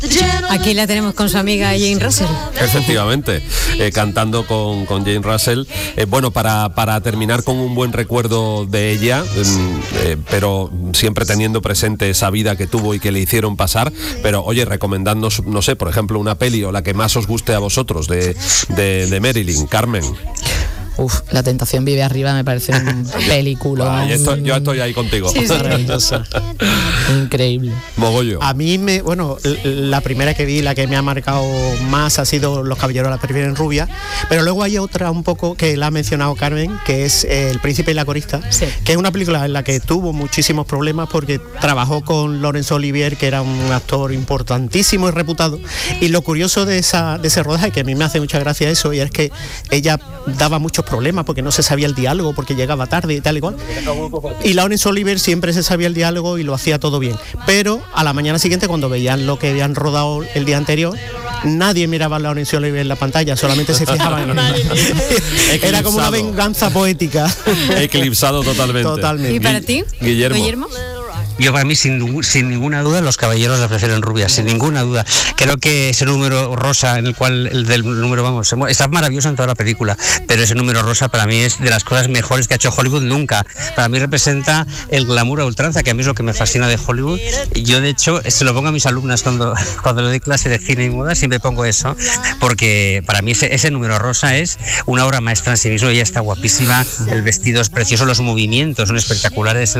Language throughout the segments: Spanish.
Aquí la tenemos con su amiga Jane Russell. Efectivamente, cantando con Jane Russell. Bueno, para terminar con un buen recuerdo de ella, pero siempre teniendo presente esa vida que tuvo y que le hicieron pasar. Pero oye, recomendadnos, no sé, por ejemplo, una peli o la que más os guste a vosotros de Marilyn. Carmen. La tentación vive arriba, me parece un película. Yo estoy ahí contigo. Sí. Maravillosa. Increíble. Mogollo. A mí la primera que vi, la que me ha marcado más ha sido Los caballeros la prefieren rubia, pero luego hay otra un poco que la ha mencionado Carmen, que es El príncipe y la corista, sí, que es una película en la que tuvo muchísimos problemas porque trabajó con Laurence Olivier, que era un actor importantísimo y reputado, y lo curioso de ese rodaje, que a mí me hace mucha gracia eso, y es que ella daba muchos problemas porque no se sabía el diálogo, porque llegaba tarde y tal y cual, y Laurence Olivier siempre se sabía el diálogo y lo hacía todo bien, pero a la mañana siguiente, cuando veían lo que habían rodado el día anterior, nadie miraba a Laurence Olivier en la pantalla, solamente se fijaban en él. Era como una venganza poética. Eclipsado totalmente. ¿Y para ti, Guillermo? Yo, para mí, sin ninguna duda, Los caballeros la prefieren rubia, sin ninguna duda. Creo que ese número rosa, en el cual está maravilloso en toda la película, pero ese número rosa para mí es de las cosas mejores que ha hecho Hollywood nunca. Para mí representa el glamour a ultranza, que a mí es lo que me fascina de Hollywood. Yo, de hecho, se lo pongo a mis alumnas cuando le doy clase de cine y moda, siempre pongo eso, porque para mí ese número rosa es una obra maestra en sí mismo. Ella está guapísima, el vestido es precioso, los movimientos son espectaculares,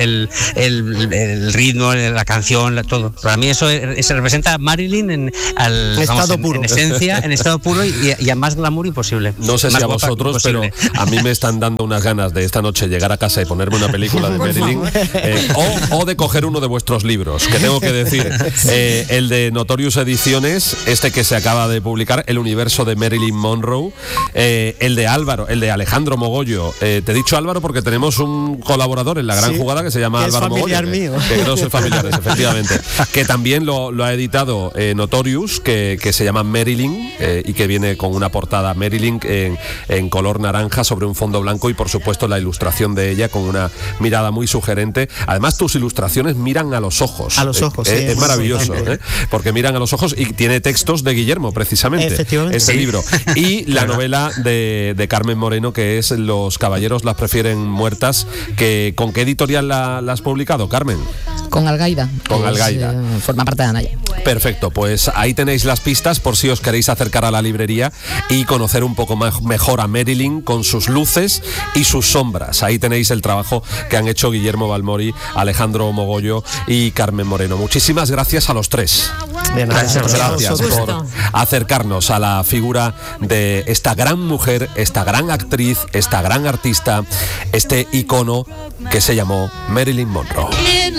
el ritmo, la canción, todo. Para mí eso representa a Marilyn en esencia, en estado puro y a más glamour imposible. No sé si a vosotros, pero a mí me están dando unas ganas de esta noche llegar a casa y ponerme una película de Marilyn, o de coger uno de vuestros libros, que tengo que decir, el de Notorious Ediciones, este que se acaba de publicar, El universo de Marilyn Monroe, el de Alejandro Mogollo. Te he dicho Álvaro porque tenemos un colaborador en La Gran Jugada que se llama Álvaro Mogollo. Que no son familiares, efectivamente. Que también lo ha editado Notorious, que se llama Marilyn, y que viene con una portada Marilyn en color naranja sobre un fondo blanco, y por supuesto la ilustración de ella con una mirada muy sugerente. Además, tus ilustraciones miran a los ojos. A los ojos, sí. Es maravilloso, porque miran a los ojos, y tiene textos de Guillermo, precisamente. Ese libro. Y la novela de Carmen Moreno, que es Los caballeros las prefieren muertas, que ¿con qué editorial la has publicado, Carmen? Con Algaida. Con Algaida. Forma parte de Anaya. Perfecto, pues ahí tenéis las pistas por si os queréis acercar a la librería y conocer un poco mejor a Marilyn con sus luces y sus sombras. Ahí tenéis el trabajo que han hecho Guillermo Balmori, Alejandro Mogollo y Carmen Moreno. Muchísimas gracias a los tres. Gracias por acercarnos a la figura de esta gran mujer, esta gran actriz, esta gran artista, este icono que se llamó Marilyn Monroe.